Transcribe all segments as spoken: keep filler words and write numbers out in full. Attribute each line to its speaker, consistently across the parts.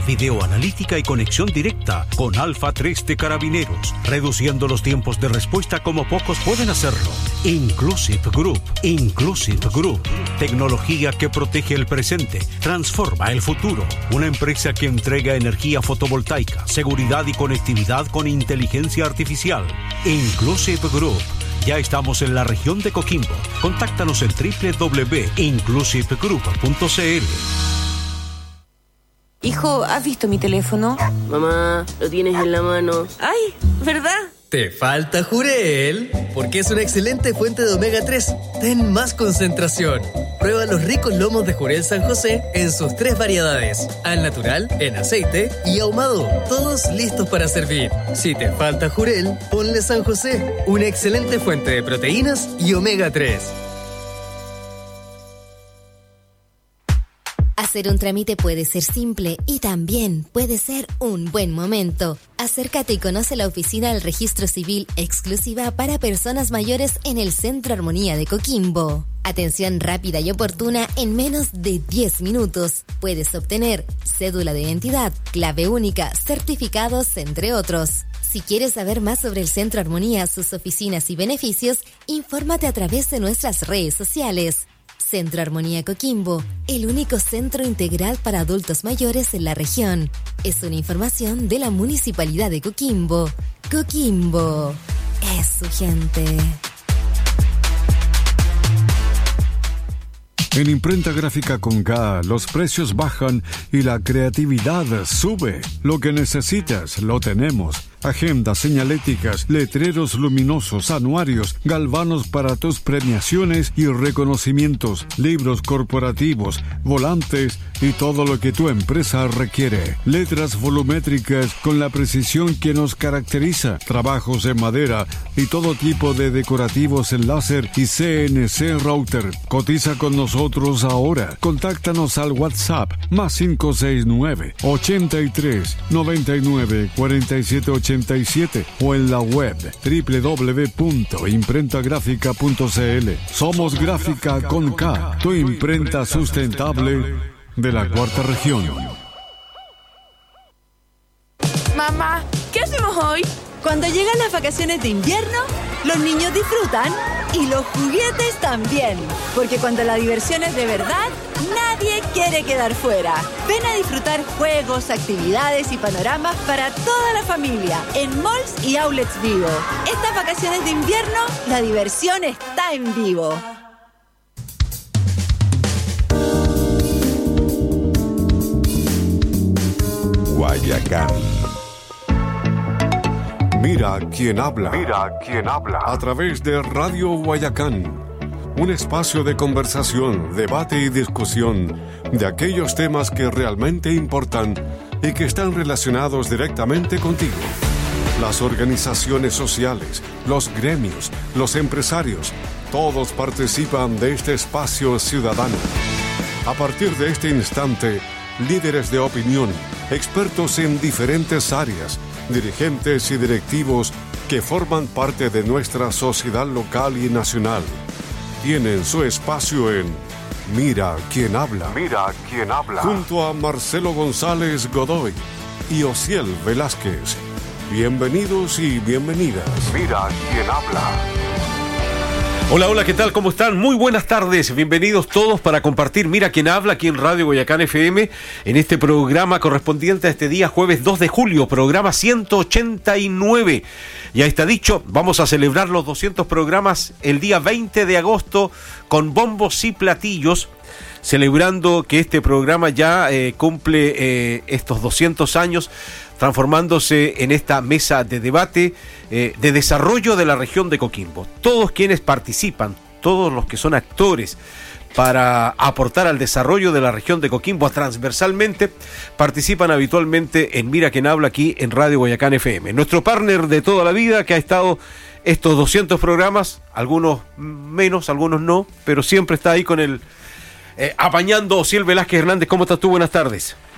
Speaker 1: video analítica y conexión directa con Alfa tres de Carabineros, reduciendo los tiempos de respuesta como pocos pueden hacerlo. Inclusive Group, Inclusive Group, tecnología que protege el presente, transforma el futuro. Una empresa que entrega energía fotovoltaica, seguridad y conectividad con inteligencia artificial. Inclusive Group. Ya estamos en la región de Coquimbo. Contáctanos en doble u doble u doble u punto inclusive group punto c l.
Speaker 2: Hijo, ¿has visto mi teléfono?
Speaker 3: Mamá, lo tienes en la mano.
Speaker 2: ¡Ay! ¿Verdad?
Speaker 4: Te falta Jurel, porque es una excelente fuente de omega tres. Ten más concentración. Prueba los ricos lomos de Jurel San José en sus tres variedades: al natural, en aceite y ahumado. Todos listos para servir. Si te falta Jurel, ponle San José, una excelente fuente de proteínas y omega tres.
Speaker 5: Hacer un trámite puede ser simple y también puede ser un buen momento. Acércate y conoce la oficina del Registro Civil exclusiva para personas mayores en el Centro Armonía de Coquimbo. Atención rápida y oportuna en menos de diez minutos. Puedes obtener cédula de identidad, clave única, certificados, entre otros. Si quieres saber más sobre el Centro Armonía, sus oficinas y beneficios, infórmate a través de nuestras redes sociales. Centro Armonía Coquimbo, el único centro integral para adultos mayores en la región. Es una información de la Municipalidad de Coquimbo. Coquimbo es su gente.
Speaker 6: En Imprenta Gráfica con K, los precios bajan y la creatividad sube. Lo que necesitas, lo tenemos. Agendas señaléticas, letreros luminosos, anuarios, galvanos para tus premiaciones y reconocimientos, libros corporativos, volantes y todo lo que tu empresa requiere. Letras volumétricas con la precisión que nos caracteriza, trabajos en madera y todo tipo de decorativos en láser y C N C router. Cotiza con nosotros ahora. Contáctanos al WhatsApp más cinco seis nueve, ochenta y tres, noventa y nueve, cuarenta y siete ochenta y siete o en la web doble u doble u doble u punto imprenta gráfica punto c l. Somos Gráfica con K, tu imprenta sustentable de la cuarta región.
Speaker 2: Mamá, ¿qué hacemos hoy?
Speaker 7: Cuando llegan las vacaciones de invierno, los niños disfrutan y los juguetes también. Porque cuando la diversión es de verdad, nadie quiere quedar fuera. Ven a disfrutar juegos, actividades y panoramas para toda la familia en malls y outlets Vivo. Estas vacaciones de invierno, la diversión está en Vivo.
Speaker 8: Guayacán.
Speaker 6: Mira quién habla.
Speaker 8: Mira quién habla.
Speaker 6: A través de Radio Guayacán. Un espacio de conversación, debate y discusión de aquellos temas que realmente importan y que están relacionados directamente contigo. Las organizaciones sociales, los gremios, los empresarios, todos participan de este espacio ciudadano. A partir de este instante, líderes de opinión, expertos en diferentes áreas, dirigentes y directivos que forman parte de nuestra sociedad local y nacional, tienen su espacio en Mira quién habla.
Speaker 8: Mira quién habla.
Speaker 6: Junto a Marcelo González Godoy y Osiel Velázquez. Bienvenidos y bienvenidas.
Speaker 8: Mira quién habla.
Speaker 9: Hola, hola, ¿qué tal? ¿Cómo están? Muy buenas tardes, bienvenidos todos para compartir Mira quién habla aquí en Radio Guayacán F M en este programa correspondiente a este día jueves dos de julio, programa ciento ochenta y nueve. Ya está dicho, vamos a celebrar los doscientos programas el día veinte de agosto con bombos y platillos, celebrando que este programa ya eh, cumple eh, estos doscientos años, transformándose en esta mesa de debate eh, de desarrollo de la región de Coquimbo. Todos quienes participan, todos los que son actores para aportar al desarrollo de la región de Coquimbo transversalmente, participan habitualmente en Mira quién habla aquí en Radio Guayacán F M. Nuestro partner de toda la vida que ha estado estos doscientos programas, algunos menos, algunos no, pero siempre está ahí con el eh, apañando Osiel Velázquez Hernández. ¿Cómo estás tú? Buenas tardes.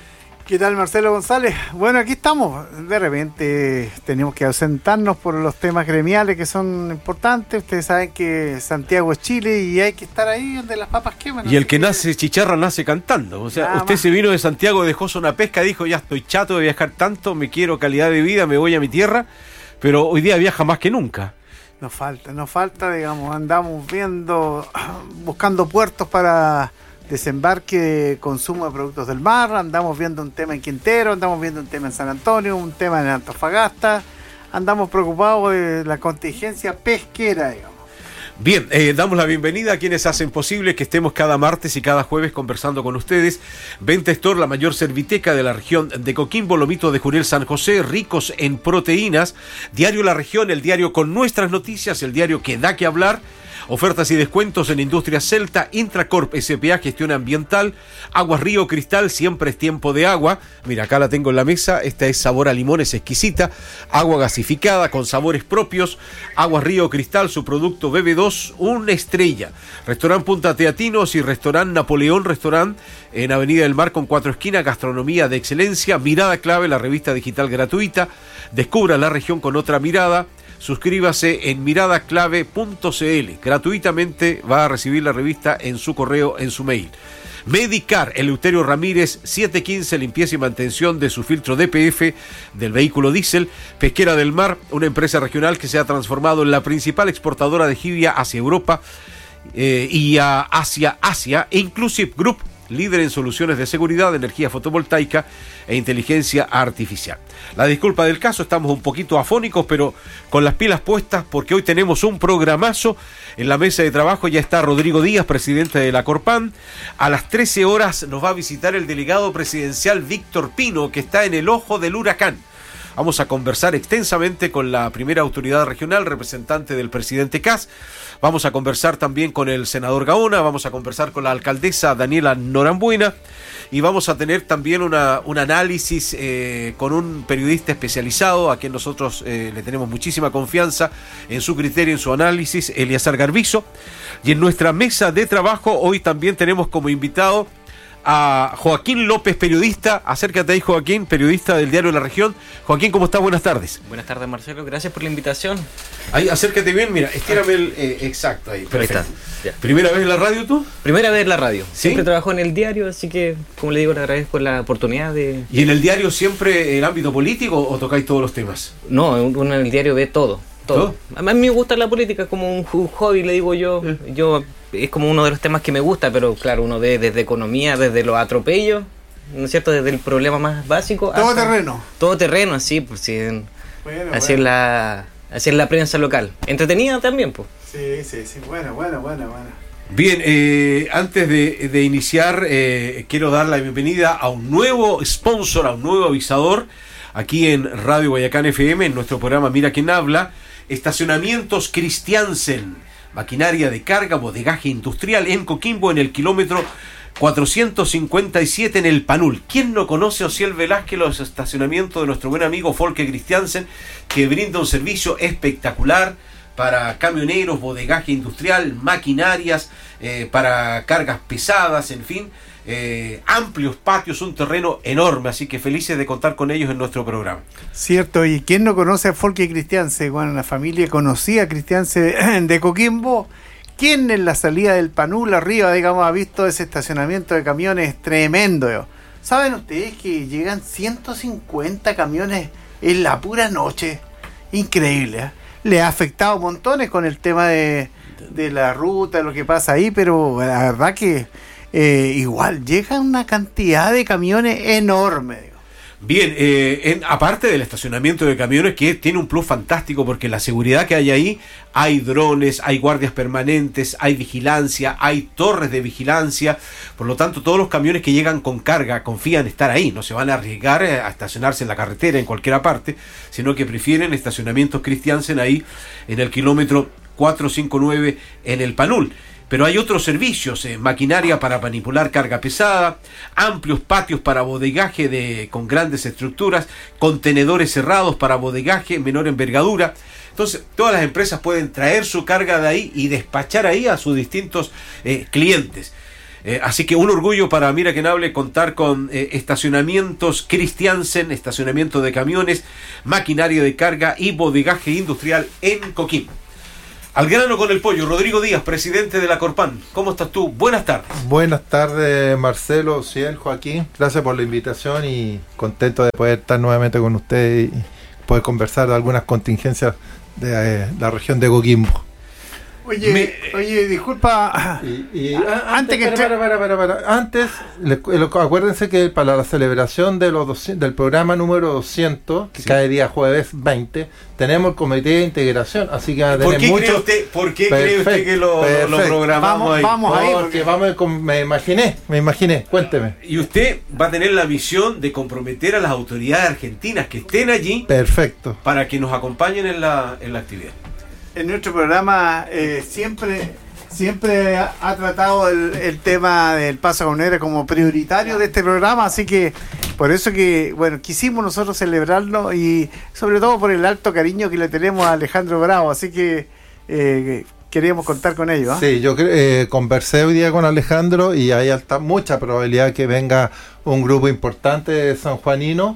Speaker 10: ¿Qué tal, Marcelo González? Bueno, aquí estamos. De repente tenemos que ausentarnos por los temas gremiales que son importantes. Ustedes saben que Santiago es Chile y hay que estar ahí donde las papas queman.
Speaker 9: Y el que nace chicharra nace cantando. O sea,
Speaker 10: Nada
Speaker 9: usted
Speaker 10: más.
Speaker 9: se vino de Santiago, dejó zona pesca, dijo, ya estoy chato de viajar tanto, me quiero calidad de vida, me voy a mi tierra. Pero hoy día viaja más que nunca.
Speaker 10: Nos falta, nos falta, digamos, andamos viendo, buscando puertos para desembarque de consumo de productos del mar, andamos viendo un tema en Quintero, andamos viendo un tema en San Antonio, un tema en Antofagasta, andamos preocupados de la contingencia pesquera, digamos.
Speaker 9: Bien, eh, damos la bienvenida a quienes hacen posible que estemos cada martes y cada jueves conversando con ustedes. Venta Store, la mayor serviteca de la región de Coquimbo, Lomito de Jurel San José, ricos en proteínas. Diario La Región, el diario con nuestras noticias, el diario que da que hablar. Ofertas y descuentos en Industria Celta, Intracorp S P A, Gestión Ambiental, Aguas Río Cristal, siempre es tiempo de agua. Mira, acá la tengo en la mesa, esta es sabor a limón, es exquisita. Agua gasificada con sabores propios. Aguas Río Cristal, su producto B B dos, una estrella. Restaurant Punta Teatinos y Restaurant Napoleón, restaurant en Avenida del Mar con cuatro esquinas, gastronomía de excelencia. Mirada Clave, la revista digital gratuita. Descubra la región con otra mirada. Suscríbase en mirada clave punto c l. Gratuitamente va a recibir la revista en su correo, en su mail. Medicar, Eleuterio Ramírez, setecientos quince, limpieza y mantención de su filtro D P F del vehículo diésel. Pesquera del Mar, una empresa regional que se ha transformado en la principal exportadora de jibia hacia Europa eh, y a hacia Asia. Inclusive Group, líder en soluciones de seguridad, energía fotovoltaica e inteligencia artificial. La disculpa del caso, estamos un poquito afónicos, pero con las pilas puestas porque hoy tenemos un programazo. En la mesa de trabajo ya está Rodrigo Díaz, presidente de la Corpan. A las trece horas nos va a visitar el delegado presidencial Víctor Pino, que está en el ojo del huracán. Vamos a conversar extensamente con la primera autoridad regional, representante del presidente Kast. Vamos a conversar también con el senador Gaona, vamos a conversar con la alcaldesa Daniela Norambuena y vamos a tener también una, un análisis eh, con un periodista especializado a quien nosotros eh, le tenemos muchísima confianza en su criterio, en su análisis, Eliazar Garbizo. Y en nuestra mesa de trabajo hoy también tenemos como invitado a Joaquín López, periodista. Acércate ahí, Joaquín, periodista del diario La Región. Joaquín, ¿cómo estás? Buenas tardes.
Speaker 11: Buenas tardes, Marcelo, gracias por la invitación.
Speaker 9: Ahí, acércate bien, mira, estírame el... Eh, exacto, ahí, perfecto.
Speaker 11: Ahí está. Ya.
Speaker 9: ¿Primera vez en la radio tú?
Speaker 11: Primera vez en la radio.
Speaker 9: ¿Sí?
Speaker 11: Siempre trabajo en el diario, así que, como le digo, le agradezco la oportunidad de...
Speaker 9: ¿Y en el diario siempre el ámbito político o tocáis todos los temas?
Speaker 11: No, uno en el diario ve todo. Todo. ¿Todo? A mí me gusta la política, como un, un hobby, le digo yo. ¿Eh? Yo es como uno de los temas que me gusta, pero claro, uno ve desde economía, desde los atropellos, ¿no es cierto? Desde el problema más básico.
Speaker 10: Todo
Speaker 11: hasta,
Speaker 10: terreno.
Speaker 11: Todo terreno, sí, pues sí. En,
Speaker 10: bueno,
Speaker 11: así,
Speaker 10: bueno.
Speaker 11: Es la, así es la prensa local. Entretenida también, pues.
Speaker 10: Sí, sí, sí. Bueno, bueno, bueno, bueno.
Speaker 9: Bien, eh, antes de, de iniciar, eh, quiero dar la bienvenida a un nuevo sponsor, a un nuevo avisador, aquí en Radio Guayacán F M, en nuestro programa Mira Quién Habla. Estacionamientos Christiansen, maquinaria de carga, bodegaje industrial en Coquimbo, en el kilómetro cuatrocientos cincuenta y siete en el Panul. ¿Quién no conoce, Ociel Velázquez, los estacionamientos de nuestro buen amigo Folke Christiansen, que brinda un servicio espectacular para camioneros, bodegaje industrial, maquinarias, eh, para cargas pesadas, en fin, eh, amplios patios, un terreno enorme, así que felices de contar con ellos en nuestro programa.
Speaker 10: Cierto, y ¿quién no conoce a Folke Christiansen? Bueno, la familia conocía a Christiansen de Coquimbo. ¿Quién en la salida del Panul arriba, digamos, ha visto ese estacionamiento de camiones tremendo? Yo? ¿Saben ustedes que llegan ciento cincuenta camiones en la pura noche? Increíble, ¿eh? Le ha afectado montones con el tema de, de la ruta, lo que pasa ahí, pero la verdad que eh, igual llega una cantidad de camiones enorme. Digo.
Speaker 9: Bien, eh, en, aparte del estacionamiento de camiones, que tiene un plus fantástico porque la seguridad que hay ahí, hay drones, hay guardias permanentes, hay vigilancia, hay torres de vigilancia, por lo tanto todos los camiones que llegan con carga confían estar ahí, no se van a arriesgar a estacionarse en la carretera en cualquier parte, sino que prefieren estacionamientos Christiansen ahí en el kilómetro cuatrocientos cincuenta y nueve en el Panul. Pero hay otros servicios, eh, maquinaria para manipular carga pesada, amplios patios para bodegaje de, con grandes estructuras, contenedores cerrados para bodegaje menor envergadura. Entonces, todas las empresas pueden traer su carga de ahí y despachar ahí a sus distintos eh, clientes. Eh, así que un orgullo para Mira Quien Hable contar con eh, estacionamientos Christiansen, estacionamiento de camiones, maquinaria de carga y bodegaje industrial en Coquimbo. Al grano con el pollo, Rodrigo Díaz, presidente de la Corpan. ¿Cómo estás tú? Buenas tardes.
Speaker 12: Buenas tardes, Marcelo, Ciel, Joaquín. Gracias por la invitación y contento de poder estar nuevamente con ustedes y poder conversar de algunas contingencias de eh, la región de Coquimbo.
Speaker 10: Oye, Me, oye, disculpa.
Speaker 12: Y, y a, antes que para, para, para, para, para. Antes, le, le, acuérdense que para la celebración de los doscientos, del programa número doscientos, que sí, cae día jueves veinte, tenemos el comité de integración, así que va a tener
Speaker 9: ¿Por qué
Speaker 12: mucho.
Speaker 9: Cree usted, ¿Por qué cree usted que lo, lo programamos
Speaker 10: vamos,
Speaker 9: ahí?
Speaker 10: Vamos ahí,
Speaker 12: porque vamos, me imaginé, me imaginé. Cuénteme.
Speaker 9: Y usted va a tener la misión de comprometer a las autoridades argentinas que estén allí.
Speaker 12: Perfecto.
Speaker 9: Para que nos acompañen en la, en la actividad.
Speaker 10: En nuestro programa eh, siempre siempre ha, ha tratado el, el tema del paso comunera como prioritario de este programa, así que por eso que, bueno, quisimos nosotros celebrarlo y sobre todo por el alto cariño que le tenemos a Alejandro Bravo, así que eh, queríamos contar con ello. ¿eh?
Speaker 12: Sí, yo eh, conversé hoy día con Alejandro y hay alta, mucha probabilidad que venga un grupo importante de sanjuaninos.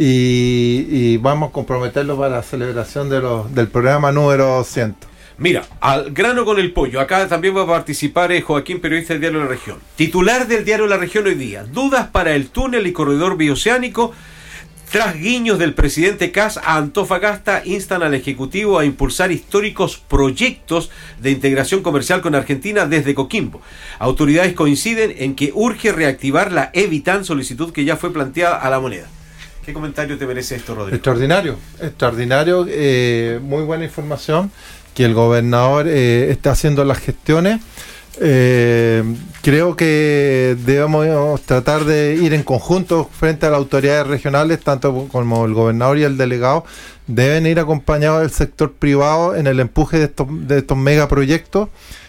Speaker 12: Y, y vamos a comprometerlo para la celebración de los, del programa número doscientos.
Speaker 9: Mira, al grano con el pollo. Acá también va a participar eh, Joaquín, periodista del Diario de la Región. Titular del Diario de la Región hoy día. Dudas para el túnel y corredor bioceánico. Tras guiños del presidente Kast a Antofagasta, instan al Ejecutivo a impulsar históricos proyectos de integración comercial con Argentina desde Coquimbo. Autoridades coinciden en que urge reactivar la Evitan, solicitud que ya fue planteada a la moneda. ¿Qué comentario te merece esto, Rodrigo?
Speaker 12: Extraordinario, extraordinario, eh, muy buena información, que el gobernador eh, está haciendo las gestiones. Eh, creo que debemos tratar de ir en conjunto frente a las autoridades regionales, tanto como el gobernador y el delegado, deben ir acompañados del sector privado en el empuje de estos, de estos megaproyectos.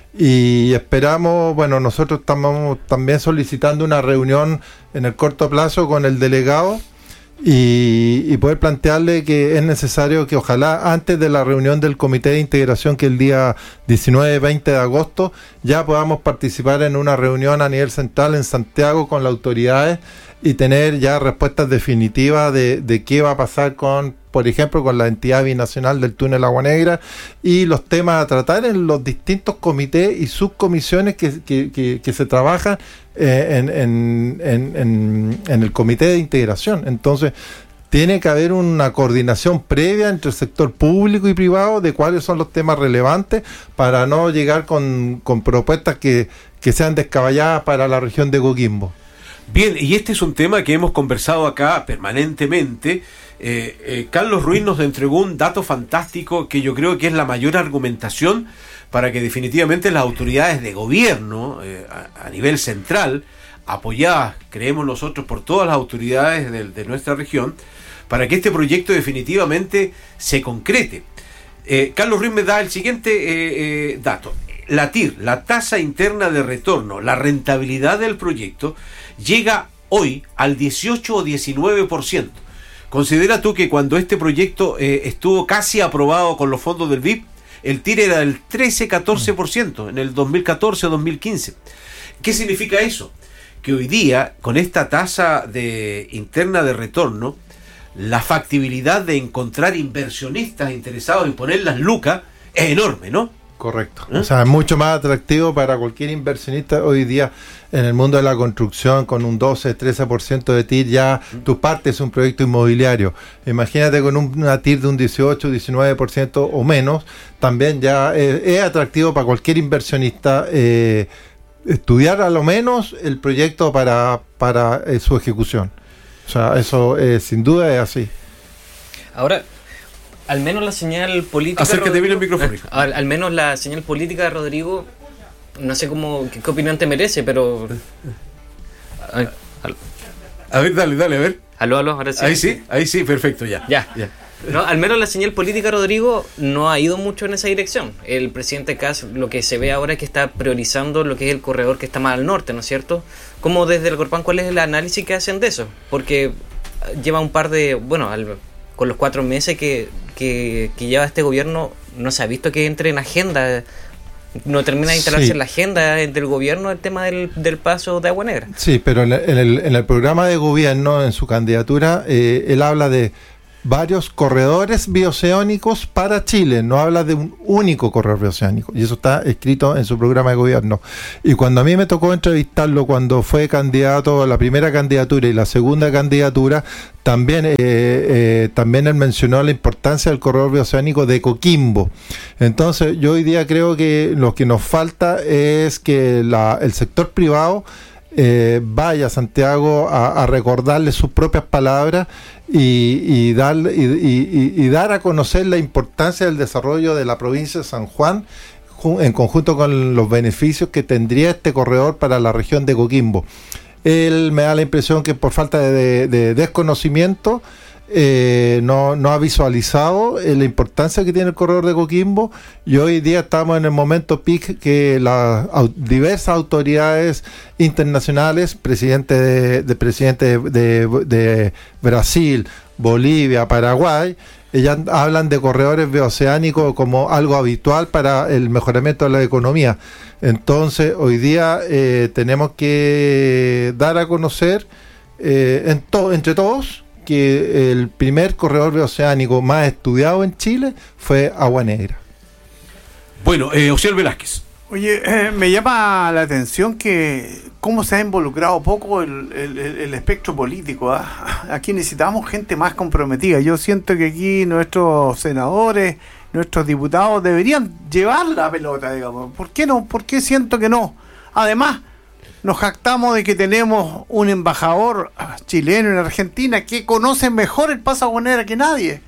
Speaker 12: Y esperamos, bueno, nosotros estamos también solicitando una reunión en el corto plazo con el delegado Y, y poder plantearle que es necesario que ojalá antes de la reunión del Comité de Integración, que el día diecinueve veinte de agosto, ya podamos participar en una reunión a nivel central en Santiago con las autoridades y tener ya respuestas definitivas de, de qué va a pasar con, por ejemplo, con la entidad binacional del túnel Agua Negra y los temas a tratar en los distintos comités y subcomisiones que, que, que, que se trabajan eh, en, en, en, en, en el comité de integración. Entonces, tiene que haber una coordinación previa entre el sector público y privado de cuáles son los temas relevantes para no llegar con, con propuestas que, que sean descabelladas para la región de Coquimbo.
Speaker 9: Bien, y este es un tema que hemos conversado acá permanentemente. Eh, eh, Carlos Ruiz nos entregó un dato fantástico que yo creo que es la mayor argumentación para que definitivamente las autoridades de gobierno eh, a, a nivel central, apoyadas, creemos nosotros, por todas las autoridades de, de nuestra región, para que este proyecto definitivamente se concrete. Eh, Carlos Ruiz me da el siguiente eh, eh, dato. La T I R, la tasa interna de retorno, la rentabilidad del proyecto, llega hoy al dieciocho o diecinueve por ciento. Considera tú que cuando este proyecto eh, estuvo casi aprobado con los fondos del V I P, el T I R era del trece a catorce por ciento en el dos mil catorce o dos mil quince. ¿Qué significa eso? Que hoy día, con esta tasa de interna de retorno, la factibilidad de encontrar inversionistas interesados en poner las lucas es enorme, ¿no?
Speaker 12: Correcto. ¿Eh? O sea, es mucho más atractivo para cualquier inversionista hoy día en el mundo de la construcción, con un doce, trece por ciento de T I R, ya tu parte es un proyecto inmobiliario. Imagínate con un, una T I R de un dieciocho, diecinueve por ciento o menos, también ya es, es atractivo para cualquier inversionista eh, estudiar a lo menos el proyecto para, para eh, su ejecución. O sea, eso eh, sin duda es así.
Speaker 11: Ahora, al menos la señal política...
Speaker 9: Acércate bien el micrófono.
Speaker 11: Al, al menos la señal política de Rodrigo, no sé cómo, qué, qué opinión te merece, pero... A,
Speaker 9: a ver, dale, dale, a ver.
Speaker 11: Aló, aló, ahora sí.
Speaker 9: Ahí sí, ahí sí, perfecto, ya.
Speaker 11: Ya, ya. No, al menos la señal política, Rodrigo, no ha ido mucho en esa dirección. El presidente Kast, lo que se ve ahora es que está priorizando lo que es el corredor que está más al norte, ¿no es cierto? ¿Cómo desde el Corpan, cuál es el análisis que hacen de eso? Porque lleva un par de... Bueno, al, con los cuatro meses que, que, que lleva este gobierno, no se ha visto que entre en agenda no termina de instalarse
Speaker 12: Sí.
Speaker 11: en la agenda del gobierno el tema del, del paso de Agua Negra.
Speaker 12: Sí, pero en el, en el, en el programa de gobierno, en su candidatura, eh, él habla de varios corredores bioceánicos para Chile, no habla de un único corredor bioceánico, y eso está escrito en su programa de gobierno. Y cuando a mí me tocó entrevistarlo cuando fue candidato a la primera candidatura y la segunda candidatura, también eh, eh, también él mencionó la importancia del corredor bioceánico de Coquimbo. Entonces yo hoy día creo que lo que nos falta es que la, el sector privado eh, vaya a Santiago a, a recordarle sus propias palabras y, y, dar, y, y, y dar a conocer la importancia del desarrollo de la provincia de San Juan en conjunto con los beneficios que tendría este corredor para la región de Coquimbo. Él me da la impresión que por falta de, de, de desconocimiento eh, no, no ha visualizado eh, la importancia que tiene el corredor de Coquimbo, y hoy día estamos en el momento peak que las au, diversas autoridades internacionales, presidente de, de presidente de, de, de Brasil, Bolivia, Paraguay, ellas hablan de corredores bioceánicos como algo habitual para el mejoramiento de la economía. Entonces, hoy día eh, tenemos que dar a conocer eh, en to- entre todos que el primer corredor bioceánico más estudiado en Chile fue Agua Negra.
Speaker 9: Bueno, eh, Osiel Velázquez.
Speaker 10: Oye, eh, me llama la atención que cómo se ha involucrado poco el, el, el espectro político. ¿eh? Aquí necesitamos gente más comprometida. Yo siento que aquí nuestros senadores, nuestros diputados deberían llevar la pelota, digamos. ¿Por qué no? ¿Por qué siento que no? Además, nos jactamos de que tenemos un embajador chileno en Argentina que conoce mejor el paso Agua Negra que nadie.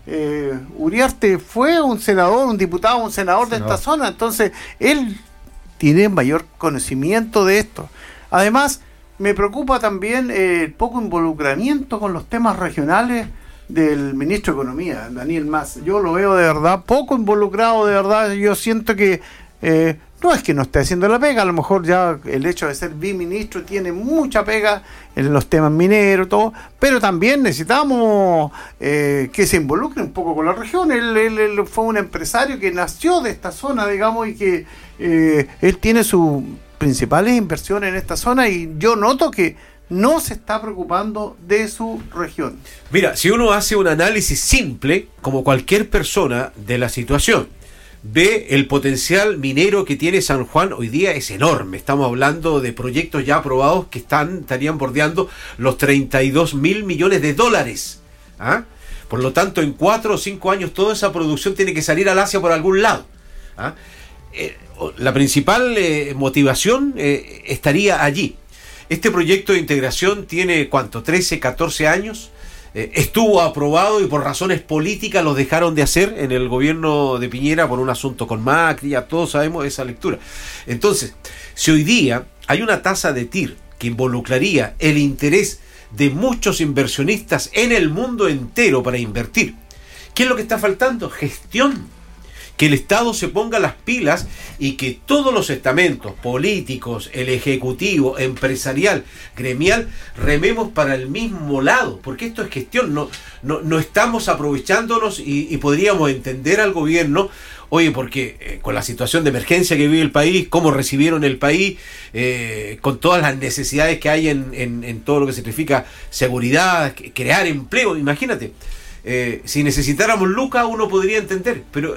Speaker 10: Eh, Uriarte fue un senador, un diputado, un senador, senador de esta zona, entonces él tiene mayor conocimiento de esto. Además, me preocupa también eh, el poco involucramiento con los temas regionales del ministro de Economía, Daniel Mas. Yo lo veo de verdad poco involucrado, de verdad. Yo siento que eh, no es que no esté haciendo la pega, a lo mejor ya el hecho de ser biministro tiene mucha pega en los temas mineros, todo, pero también necesitamos eh, que se involucre un poco con la región. Él, él, él fue un empresario que nació de esta zona, digamos, y que eh, él tiene sus principales inversiones en esta zona, y yo noto que no se está preocupando de su región.
Speaker 9: Mira, si uno hace un análisis simple, como cualquier persona, de la situación, ve el potencial minero que tiene San Juan hoy día es enorme. Estamos hablando de proyectos ya aprobados que están estarían bordeando los treinta y dos mil millones de dólares. ¿Ah? Por lo tanto, en cuatro o cinco años toda esa producción tiene que salir al Asia por algún lado. ¿Ah? Eh, la principal eh, motivación eh, estaría allí. Este proyecto de integración tiene, ¿cuánto? trece, catorce años. Eh, estuvo aprobado y por razones políticas los dejaron de hacer en el gobierno de Piñera por un asunto con Macri, ya todos sabemos esa lectura. Entonces, si hoy día hay una tasa de T I R que involucraría el interés de muchos inversionistas en el mundo entero para invertir, ¿qué es lo que está faltando? Gestión. Que el Estado se ponga las pilas y que todos los estamentos políticos, el ejecutivo, empresarial, gremial, rememos para el mismo lado, porque esto es gestión. No, no, no estamos aprovechándonos y, y podríamos entender al gobierno, oye, porque eh, con la situación de emergencia que vive el país, cómo recibieron el país, eh, con todas las necesidades que hay en, en, en todo lo que significa seguridad, crear empleo, imagínate, eh, si necesitáramos lucas uno podría entender, pero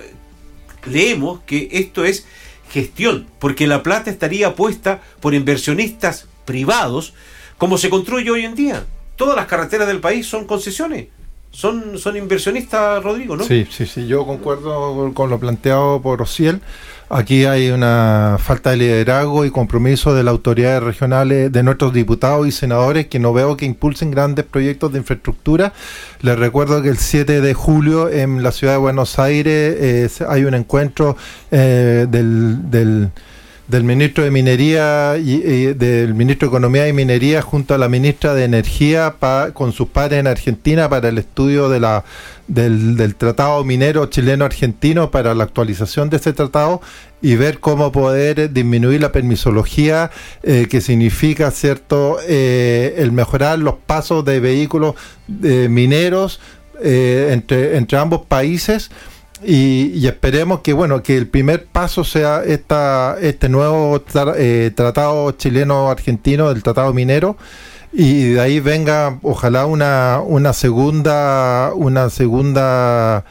Speaker 9: leemos que esto es gestión, porque la plata estaría puesta por inversionistas privados, como se construye hoy en día. Todas las carreteras del país son concesiones, son, son inversionistas, Rodrigo, ¿no?
Speaker 12: Sí, sí, sí, yo concuerdo con, con lo planteado por Osiel. Aquí hay una falta de liderazgo y compromiso de las autoridades regionales, de nuestros diputados y senadores, que no veo que impulsen grandes proyectos de infraestructura. Les recuerdo que el siete de julio en la ciudad de Buenos Aires eh, hay un encuentro eh, del... del del ministro de Minería y, y del ministro de Economía y Minería junto a la ministra de Energía pa, con sus pares en Argentina para el estudio de la del, del tratado minero chileno-argentino, para la actualización de ese tratado y ver cómo poder disminuir la permisología eh, que significa, cierto, eh, el mejorar los pasos de vehículos eh, mineros eh, entre, entre ambos países. y, y esperemos que bueno que el primer paso sea esta este nuevo tra- eh, tratado chileno-argentino, del tratado minero, y de ahí venga ojalá una una segunda una segunda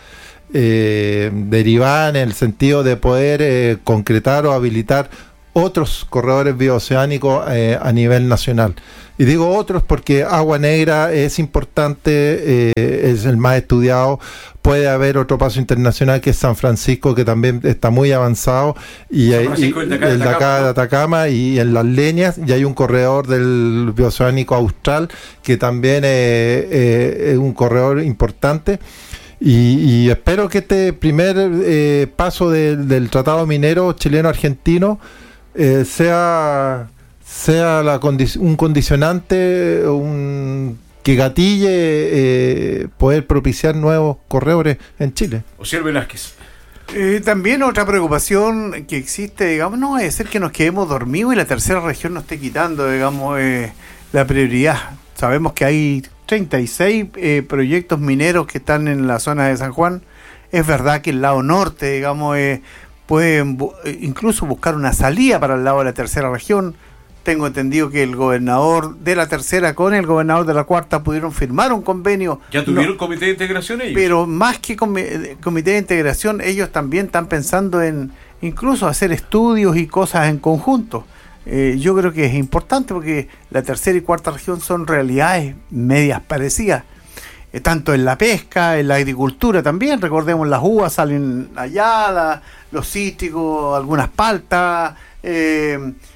Speaker 12: eh, derivada en el sentido de poder eh, concretar o habilitar otros corredores bioceánicos eh, a nivel nacional. Y digo otros porque Agua Negra es importante, eh, es el más estudiado. Puede haber otro paso internacional que es San Francisco, que también está muy avanzado, y,
Speaker 9: San Francisco,
Speaker 12: y,
Speaker 9: el de acá de
Speaker 12: el de acá
Speaker 9: Atacama,
Speaker 12: de Atacama, y en Las Leñas, y hay un corredor del bioceánico austral que también eh, eh, es un corredor importante. Y, y espero que este primer eh, paso de, del tratado minero chileno-argentino eh, sea, sea la condi- un condicionante, un que gatille eh, poder propiciar nuevos corredores en Chile.
Speaker 9: Osiel Velázquez.
Speaker 10: Eh, también otra preocupación que existe, digamos, no es ser que nos quedemos dormidos y la tercera región nos esté quitando, digamos, eh, la prioridad. Sabemos que hay treinta y seis eh, proyectos mineros que están en la zona de San Juan. Es verdad que el lado norte, digamos, eh, pueden bu- incluso buscar una salida para el lado de la tercera región. Tengo entendido que el gobernador de la tercera con el gobernador de la cuarta pudieron firmar un convenio.
Speaker 9: ¿Ya tuvieron
Speaker 10: No,
Speaker 9: comité de integración ellos?
Speaker 10: pero más que comi- comité de integración, ellos también están pensando en incluso hacer estudios y cosas en conjunto. Eh, yo creo que es importante porque la tercera y cuarta región son realidades medias parecidas, eh, tanto en la pesca, en la agricultura también. Recordemos, las uvas salen allá, la, los cítricos, algunas paltas, eh,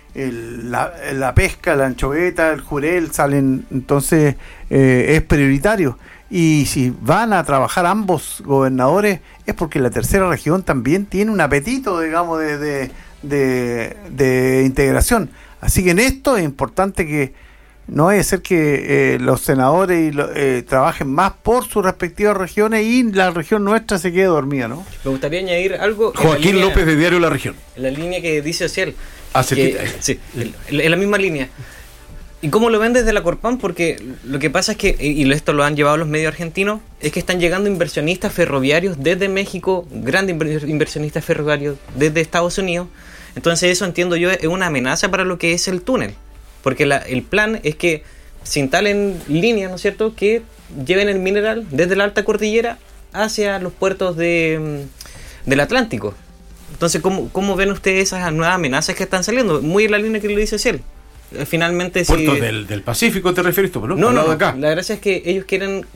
Speaker 10: el, la, la pesca, la anchoveta, el jurel salen, entonces eh, es prioritario. Y si van a trabajar ambos gobernadores es porque la tercera región también tiene un apetito, digamos, de, de, de, de integración. Así que en esto es importante que no vaya a ser que eh, los senadores y lo, eh, trabajen más por sus respectivas regiones y la región nuestra se quede dormida, ¿no?
Speaker 11: Me gustaría añadir algo.
Speaker 9: Joaquín
Speaker 11: línea,
Speaker 9: López, de Diario La Región.
Speaker 11: En la línea que dice Ociel.
Speaker 9: Ah,
Speaker 11: que, sí, en, en la misma línea. ¿Y cómo lo ven desde la Corpan? Porque lo que pasa es que, y esto lo han llevado los medios argentinos, es que están llegando inversionistas ferroviarios desde México, grandes inversionistas ferroviarios desde Estados Unidos. Entonces eso, entiendo yo, es una amenaza para lo que es el túnel. Porque la, el plan es que se instalen líneas, ¿no es cierto?, que lleven el mineral desde la alta cordillera hacia los puertos de, del Atlántico. Entonces, ¿cómo, cómo ven ustedes esas nuevas amenazas que están saliendo? Muy en la línea que le dice Ciel. Finalmente,
Speaker 9: Puertos
Speaker 11: si...
Speaker 9: del, del Pacífico, ¿te refieres tú? No,
Speaker 11: no, no,
Speaker 9: de acá.
Speaker 11: La gracia es que ellos quieren...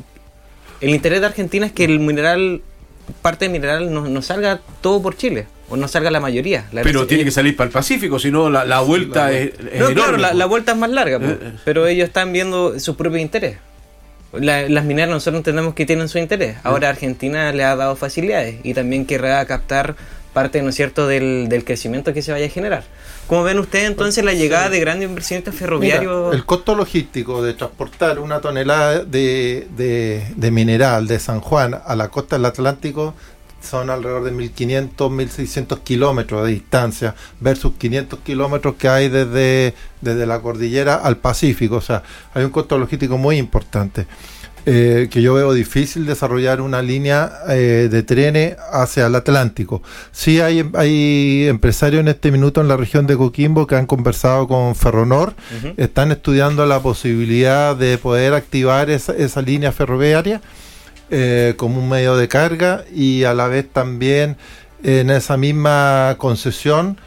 Speaker 11: El interés de Argentina es que el mineral, parte del mineral, no, no salga todo por Chile, o no salga la mayoría. La
Speaker 9: pero
Speaker 11: gracia,
Speaker 9: tiene
Speaker 11: ellos,
Speaker 9: que salir para el Pacífico, si no la, la vuelta la, es, es
Speaker 11: no,
Speaker 9: enorme.
Speaker 11: Claro, la,
Speaker 9: pues.
Speaker 11: la vuelta es más larga, pues,
Speaker 9: eh,
Speaker 11: pero ellos están viendo su propio interés. La, las mineras nosotros entendemos que tienen su interés. Ahora Argentina le ha dado facilidades y también querrá captar parte, ¿no es cierto?, del, del crecimiento que se vaya a generar. ¿Cómo ven ustedes entonces la llegada sí. de grandes inversionistas ferroviarios?
Speaker 12: Mira, el costo logístico de transportar una tonelada de, de, de mineral de San Juan a la costa del Atlántico son alrededor de mil quinientos, mil seiscientos kilómetros de distancia versus quinientos kilómetros que hay desde, desde la cordillera al Pacífico. O sea, hay un costo logístico muy importante. Eh, que yo veo difícil desarrollar una línea eh, de trenes hacia el Atlántico. Sí hay, hay empresarios en este minuto en la región de Coquimbo que han conversado con Ferronor, uh-huh. están estudiando la posibilidad de poder activar esa, esa línea ferroviaria eh, como un medio de carga, y a la vez también en esa misma concesión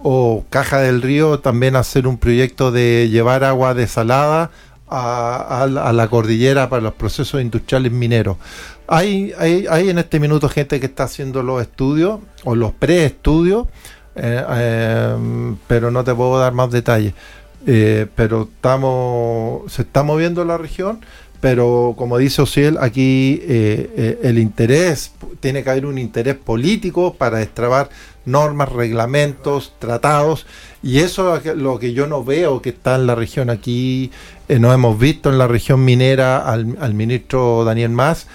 Speaker 12: o Caja del Río también hacer un proyecto de llevar agua desalada A, a, a la cordillera para los procesos industriales mineros. Hay, hay, hay en este minuto gente que está haciendo los estudios o los preestudios, eh, eh, pero no te puedo dar más detalles. Eh, pero estamos se está moviendo la región, pero como dice Ociel, aquí eh, eh, el interés, tiene que haber un interés político para destrabar normas, reglamentos, tratados, y eso es lo que yo no veo que está en la región. Aquí eh, no hemos visto en la región minera al, al ministro Daniel Mas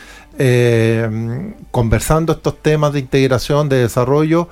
Speaker 12: eh, conversando estos temas de integración, de desarrollo,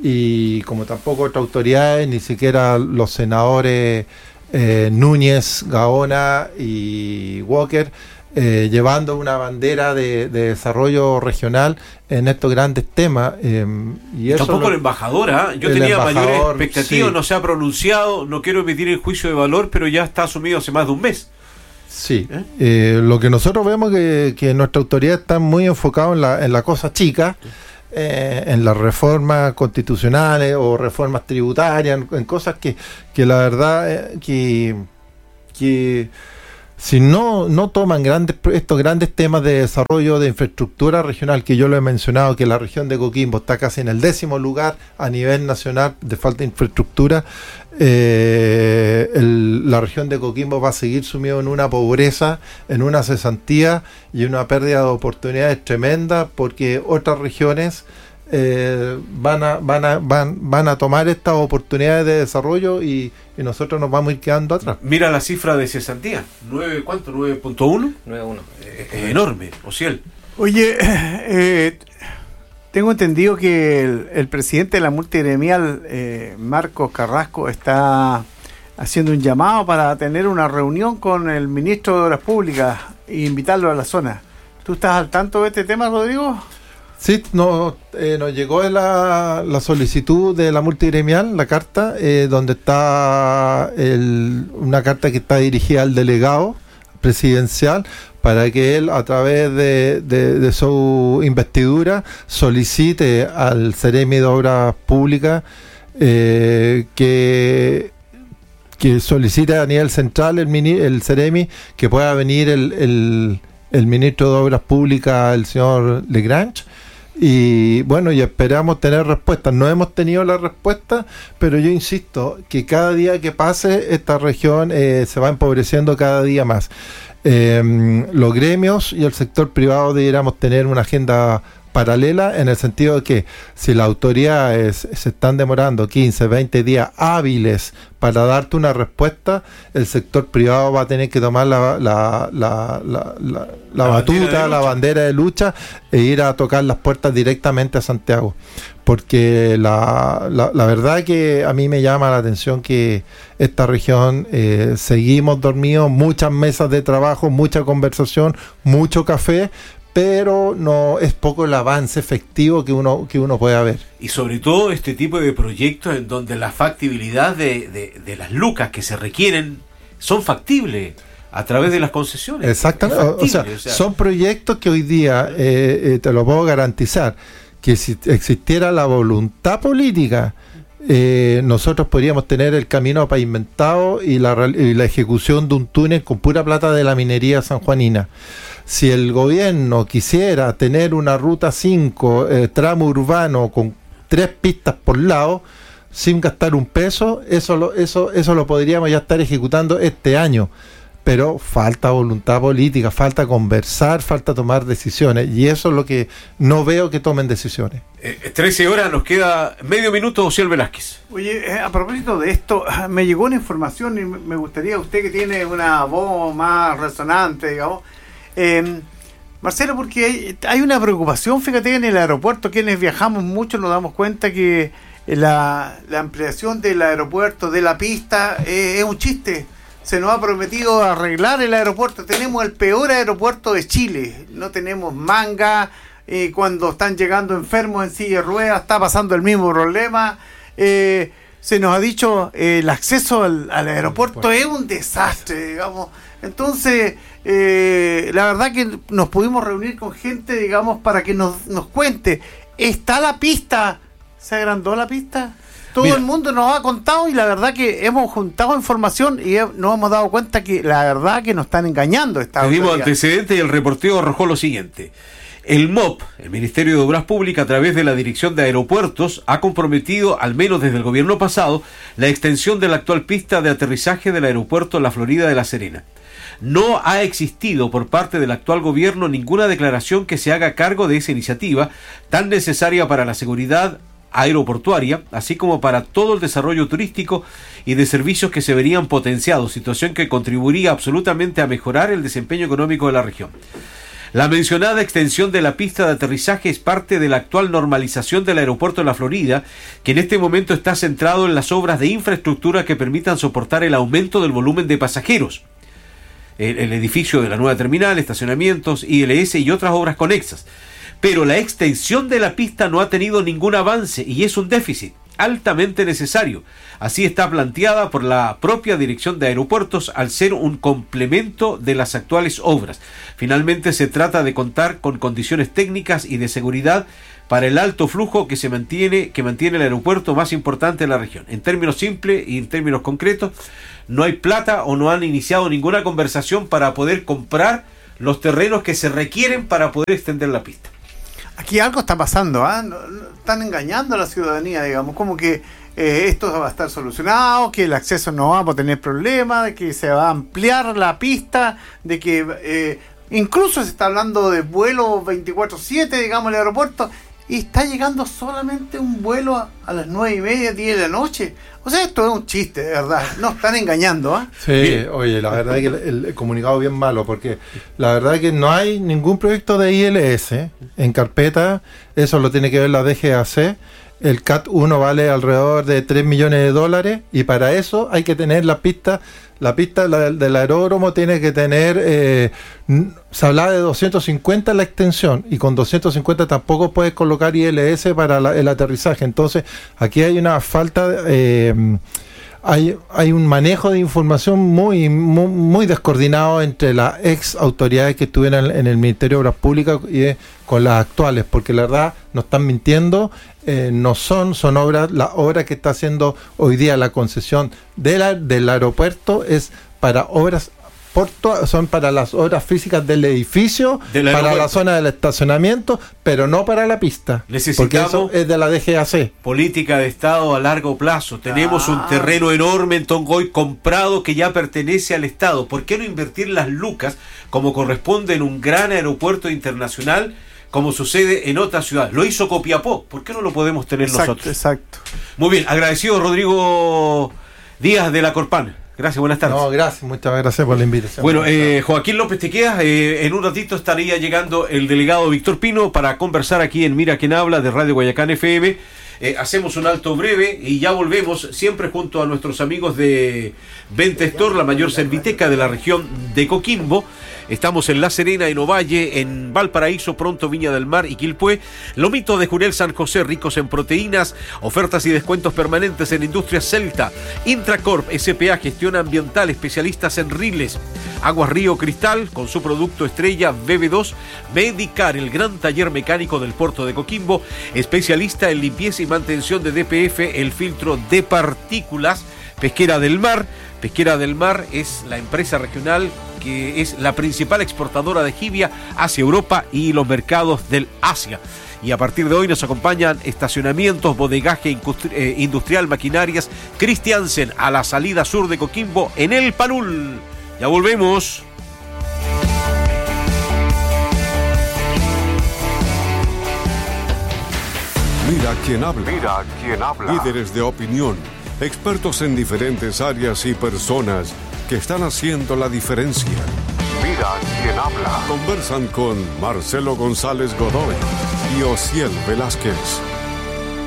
Speaker 12: y como tampoco otras autoridades, ni siquiera los senadores eh, Núñez, Gaona y Walker eh, llevando una bandera de, de desarrollo regional en estos grandes temas. Eh, y eso
Speaker 9: Tampoco
Speaker 12: lo,
Speaker 9: la embajadora, yo
Speaker 12: el
Speaker 9: tenía
Speaker 12: embajador,
Speaker 9: mayores expectativas,
Speaker 12: sí.
Speaker 9: No se ha pronunciado, no quiero emitir el juicio de valor, pero ya está asumido hace más de un mes.
Speaker 12: Sí, ¿Eh? Eh, lo que nosotros vemos que, que nuestra autoridad está muy enfocada en la, en la cosa chica, eh, en las reformas constitucionales o reformas tributarias, en, en cosas que, que la verdad eh, que, que si no, no toman grandes estos grandes temas de desarrollo de infraestructura regional, que yo lo he mencionado, que la región de Coquimbo está casi en el décimo lugar a nivel nacional de falta de infraestructura, eh, el, la región de Coquimbo va a seguir sumido en una pobreza, en una cesantía y una pérdida de oportunidades tremenda, porque otras regiones eh, van a van a van van a tomar estas oportunidades de desarrollo y, y nosotros nos vamos a ir quedando atrás.
Speaker 9: Mira la cifra de cesantía, nueve ¿cuánto? nueve punto uno.
Speaker 11: nueve punto uno.
Speaker 9: Eh, es enorme, Ociel.
Speaker 10: Oye, eh, tengo entendido que el, el presidente de la multigremial, eh, Marcos Carrasco, está haciendo un llamado para tener una reunión con el ministro de Obras Públicas e invitarlo a la zona. ¿Tú estás al tanto de este tema, Rodrigo?
Speaker 12: Sí, no, eh, nos llegó la, la solicitud de la multigremial, la carta, eh, donde está el, una carta que está dirigida al delegado presidencial para que él, a través de, de, de su investidura, solicite al Ceremi de Obras Públicas eh, que, que solicite a nivel central el, mini, el Ceremi que pueda venir el, el, el ministro de Obras Públicas, el señor Legrange. Y bueno, y esperamos tener respuestas. No hemos tenido la respuesta, pero yo insisto que cada día que pase esta región eh, se va empobreciendo cada día más. Eh, los gremios y el sector privado deberíamos tener una agenda paralela, en el sentido de que si las autoridades se están demorando quince, veinte días hábiles para darte una respuesta, el sector privado va a tener que tomar la, la, la, la, la, la batuta, la bandera de lucha e ir a tocar las puertas directamente a Santiago. Porque la, la, la verdad que a mí me llama la atención que esta región eh, seguimos dormidos, muchas mesas de trabajo, mucha conversación, mucho café, pero no es poco el avance efectivo que uno que uno pueda ver.
Speaker 9: Y sobre todo este tipo de proyectos en donde la factibilidad de, de, de las lucas que se requieren son factibles a través de las concesiones.
Speaker 12: Exactamente, factible, o, sea, o sea, son proyectos que hoy día, eh, eh, te lo puedo garantizar, que si existiera la voluntad política, eh, nosotros podríamos tener el camino pavimentado y la, y la ejecución de un túnel con pura plata de la minería sanjuanina. Si el gobierno quisiera tener una ruta cinco, eh, tramo urbano con tres pistas por lado, sin gastar un peso, eso lo, eso, eso lo podríamos ya estar ejecutando este año. Pero falta voluntad política, falta conversar, falta tomar decisiones, y eso es lo que no veo que tomen decisiones.
Speaker 9: Eh, trece horas, nos queda medio minuto, Ociel Velázquez.
Speaker 10: Oye, eh, a propósito de esto, me llegó una información y me gustaría, usted que tiene una voz más resonante, digamos, eh, Marcelo, porque hay, hay una preocupación, fíjate, en el aeropuerto, quienes viajamos mucho nos damos cuenta que la, la ampliación del aeropuerto, de la pista, eh, es un chiste. Se nos ha prometido arreglar el aeropuerto. Tenemos el peor aeropuerto de Chile. No tenemos manga. Eh, cuando están llegando enfermos en silla de ruedas, está pasando el mismo problema. Eh, se nos ha dicho eh, el acceso al, al aeropuerto es un desastre, digamos. Entonces, eh, la verdad que nos pudimos reunir con gente, digamos, para que nos, nos cuente. ¿Está la pista? ¿Se agrandó la pista? Todo Mira, el mundo nos ha contado y la verdad que hemos juntado información y nos hemos dado cuenta que la verdad que nos están engañando. Esta
Speaker 9: Pedimos antecedentes y el reporteo arrojó lo siguiente. El M O P, el Ministerio de Obras Públicas, a través de la Dirección de Aeropuertos, ha comprometido, al menos desde el gobierno pasado, la extensión de la actual pista de aterrizaje del aeropuerto La Florida de La Serena. No ha existido por parte del actual gobierno ninguna declaración que se haga cargo de esa iniciativa, tan necesaria para la seguridad aeroportuaria, así como para todo el desarrollo turístico y de servicios que se verían potenciados, situación que contribuiría absolutamente a mejorar el desempeño económico de la región. La mencionada extensión de la pista de aterrizaje es parte de la actual normalización del aeropuerto de La Florida, que en este momento está centrado en las obras de infraestructura que permitan soportar el aumento del volumen de pasajeros. el, el edificio de la nueva terminal, estacionamientos, I L S y otras obras conexas. Pero la extensión de la pista no ha tenido ningún avance y es un déficit altamente necesario. Así está planteada por la propia Dirección de Aeropuertos al ser un complemento de las actuales obras. Finalmente se trata de contar con condiciones técnicas y de seguridad para el alto flujo que se mantiene, que mantiene el aeropuerto más importante de la región. En términos simples y en términos concretos, no hay plata o no han iniciado ninguna conversación para poder comprar los terrenos que se requieren para poder extender la pista.
Speaker 10: Aquí algo está pasando, ¿eh? Están engañando a la ciudadanía, digamos, como que eh, esto va a estar solucionado, que el acceso no va a tener problemas, de que se va a ampliar la pista, de que eh, incluso se está hablando de vuelos veinticuatro siete, digamos, al aeropuerto, y está llegando solamente un vuelo a, a las nueve y media, diez de la noche. O sea, esto es un chiste, de verdad. Nos están engañando, ¿eh?
Speaker 12: Sí, bien. Oye, la verdad es que el, el comunicado es bien malo, porque la verdad es que no hay ningún proyecto de I L S en carpeta. Eso lo tiene que ver la D G A C. El C A T uno vale alrededor de tres millones de dólares y para eso hay que tener la pista. La pista la, del aeródromo tiene que tener, eh, se hablaba de doscientos cincuenta la extensión y con doscientos cincuenta tampoco puedes colocar I L S para la, el aterrizaje. Entonces aquí hay una falta, eh, hay, hay un manejo de información muy, muy, muy descoordinado entre las ex autoridades que estuvieron en el Ministerio de Obras Públicas y eh, con las actuales, porque la verdad nos están mintiendo. Eh, no son, son obras, la obra que está haciendo hoy día la concesión de la, del aeropuerto es para obras, porto, son para las obras físicas del edificio, del para la zona del estacionamiento, pero no para la pista.
Speaker 9: Necesitamos
Speaker 12: porque eso es de la D G A C.
Speaker 9: Política de Estado a largo plazo. Tenemos ah. un terreno enorme en Tongoy comprado que ya pertenece al Estado. ¿Por qué no invertir las lucas como corresponde en un gran aeropuerto internacional, como sucede en otras ciudades? Lo hizo Copiapó, ¿por qué no lo podemos tener
Speaker 10: exacto,
Speaker 9: nosotros?
Speaker 10: Exacto.
Speaker 9: Muy bien, agradecido Rodrigo Díaz de la Corpan. Gracias, buenas tardes.
Speaker 12: No, gracias, muchas gracias por la invitación.
Speaker 9: Bueno, eh, Joaquín López Tequea, eh, en un ratito estaría llegando el delegado Víctor Pino para conversar aquí en Mira Quién Habla de Radio Guayacán F M. Eh, hacemos un alto breve y ya volvemos siempre junto a nuestros amigos de Ventestor, la mayor serviteca de la región de Coquimbo. Estamos en La Serena, en Ovalle, en Valparaíso, pronto Viña del Mar y Quilpué. Lomito de Jurel San José, ricos en proteínas, ofertas y descuentos permanentes en Industrias Celta. Intracorp, S P A, gestión ambiental, especialistas en riles. Aguas Río Cristal, con su producto estrella B B dos. Medicar, el gran taller mecánico del puerto de Coquimbo, especialista en limpieza y mantención de D P F, el filtro de partículas. Pesquera del Mar. Pesquera del Mar es la empresa regional que es la principal exportadora de jibia hacia Europa y los mercados del Asia. Y a partir de hoy nos acompañan estacionamientos, bodegaje industrial, maquinarias, Christiansen a la salida sur de Coquimbo en el Panul. Ya volvemos.
Speaker 6: Mira quién habla.
Speaker 8: Mira quién habla.
Speaker 6: Líderes de opinión, expertos en diferentes áreas y personas que están haciendo la diferencia.
Speaker 8: Mira quién habla.
Speaker 6: Conversan con Marcelo González Godoy y Osiel Velázquez.